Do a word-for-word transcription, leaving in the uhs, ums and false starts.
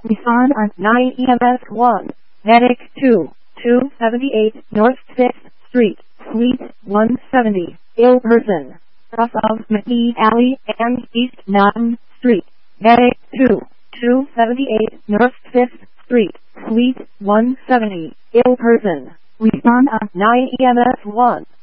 Respond on nine E M S one. Medic two, two seventy-eight North sixth Street, Suite one seventy. Ill person. Cross of McGee Alley and East Notton Street. Medic two, two seventy-eight North fifth Street, Suite one seventy. Ill person. Respond on nine E M S one.